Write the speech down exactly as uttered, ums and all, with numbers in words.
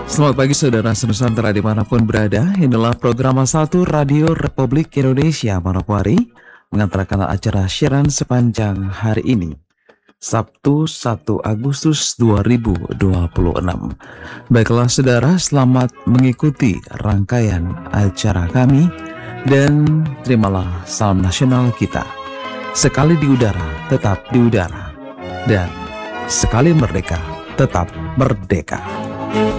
Selamat pagi saudara Nusantara dimanapun berada. Inilah program satu Radio Republik Indonesia Manokwari mengantarkan acara siaran sepanjang hari ini, Sabtu satu Agustus dua ribu dua puluh enam. Baiklah saudara, selamat mengikuti rangkaian acara kami dan terimalah salam nasional kita. Sekali di udara, tetap di udara, dan sekali merdeka, tetap merdeka.